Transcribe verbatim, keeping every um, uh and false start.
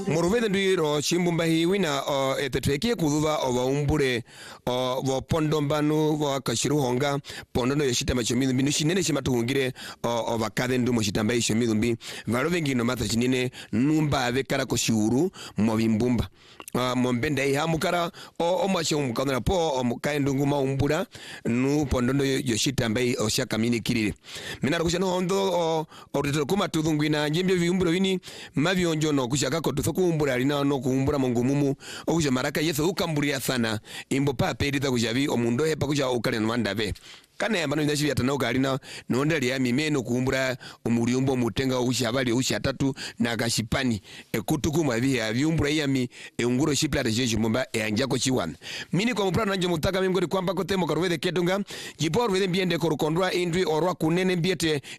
Moruvede ndiro chimbumba hiwina o etetweke kuduva o waumbure o vo pondombanu vo kashiru honga pondono yoshitamba chomidumbi nushinene chimatungire o vakade ndumo chitamba isho midumbi varovengi no mata chinene numba avekara koshiuru movimbumba Uh, mombenda iha mukara o omashe umukana po omukaendu nguma umbura nu pondondo yoshitamba oshaka mini kirire mina kushano hondo o orito kuma tudungwina njimbe viumburo vini mavionjo no kushaka ko tukumbura lina no kuumbura mongumumu okuja maraka yeso ukamburia sana imbo pa pedita kujavi omundo hepa kuja ukale nwandave kana yambano ndashi yatana ukalina nondali ya mimeno kuumbura omuriumbo mutenga ushabali ushatatu na kashipani ekutukuma vya viumbura yami eunguro shiplata jeje mumba eanjako chiwana mini kwa mprano nanje mutaka mingori kwamba kote mokarwede ketunga jiporu wede mbiende korukondwa indri orwa kunene mbiete